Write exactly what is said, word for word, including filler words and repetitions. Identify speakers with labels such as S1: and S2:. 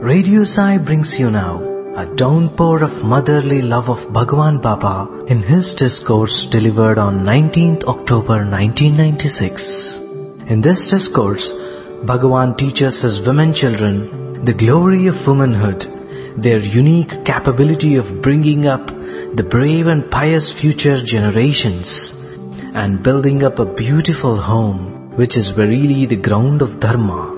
S1: Radio Sai brings you now a downpour of motherly love of Bhagwan Baba in his discourse delivered on nineteenth October nineteen ninety-six. In this discourse, Bhagavan teaches his women children the glory of womanhood, their unique capability of bringing up the brave and pious future generations and building up a beautiful home, which is verily the ground of Dharma.